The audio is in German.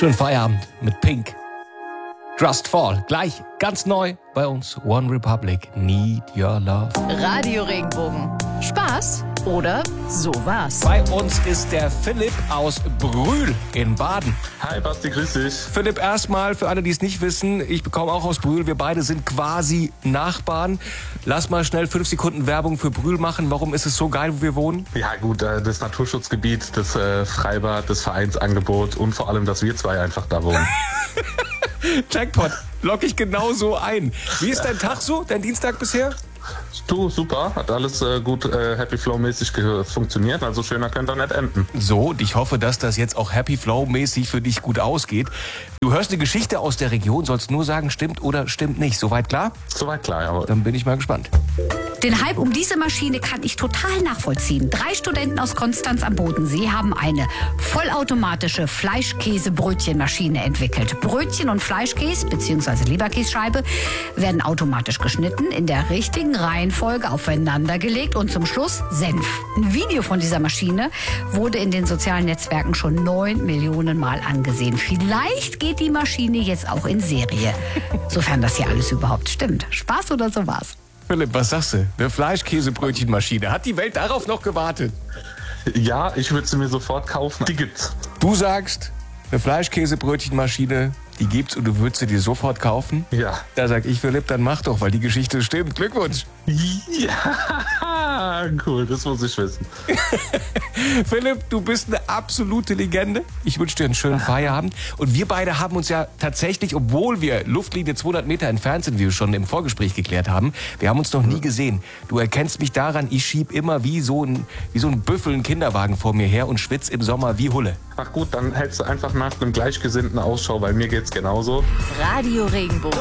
Schönen Feierabend mit Pink. Trust Fall. Gleich ganz neu bei uns. One Republic. Need Your Love. Radio Regenbogen. Spaß oder sowas. Bei uns ist der Philipp aus Brühl in Baden. Hi Basti, grüß dich. Philipp, erstmal für alle, die es nicht wissen, ich bekomme auch aus Brühl. Wir beide sind quasi Nachbarn. Lass mal schnell 5 Sekunden Werbung für Brühl machen. Warum ist es so geil, wo wir wohnen? Ja gut, das Naturschutzgebiet, das Freibad, das Vereinsangebot und vor allem, dass wir zwei einfach da wohnen. Jackpot, lock ich genau so ein. Wie ist dein Tag so, dein Dienstag bisher? Du, super, hat alles gut Happy Flow-mäßig funktioniert, also schöner könnte er nicht enden. So, und ich hoffe, dass das jetzt auch Happy Flow-mäßig für dich gut ausgeht. Du hörst eine Geschichte aus der Region, sollst nur sagen, stimmt oder stimmt nicht. Soweit klar? Soweit klar, jawohl. Dann bin ich mal gespannt. Den Hype um diese Maschine kann ich total nachvollziehen. 3 Studenten aus Konstanz am Bodensee haben eine vollautomatische Fleischkäse-Brötchenmaschine entwickelt. Brötchen und Fleischkäse bzw. Leberkässcheibe werden automatisch geschnitten, in der richtigen Reihenfolge aufeinander gelegt und zum Schluss Senf. Ein Video von dieser Maschine wurde in den sozialen Netzwerken schon 9 Millionen Mal angesehen. Vielleicht geht die Maschine jetzt auch in Serie. Sofern das hier alles überhaupt stimmt. Spaß oder sowas? Philipp, was sagst du? Eine Fleischkäsebrötchenmaschine. Hat die Welt darauf noch gewartet? Ja, ich würde sie mir sofort kaufen. Die gibt's. Du sagst, eine Fleischkäsebrötchenmaschine, die gibt's und du würdest sie dir sofort kaufen? Ja. Da sag ich, Philipp, dann mach doch, weil die Geschichte stimmt. Glückwunsch. Ja, cool, das muss ich wissen. Philipp, du bist eine absolute Legende. Ich wünsche dir einen schönen Feierabend. Und wir beide haben uns ja tatsächlich, obwohl wir Luftlinie 200 Meter entfernt sind, wie wir schon im Vorgespräch geklärt haben, wir haben uns noch nie gesehen. Du erkennst mich daran, ich schieb immer wie so ein Büffel einen Kinderwagen vor mir her und schwitz im Sommer wie Hulle. Ach gut, dann hältst du einfach nach einem Gleichgesinnten Ausschau, weil mir geht's genauso. Radio Regenbogen.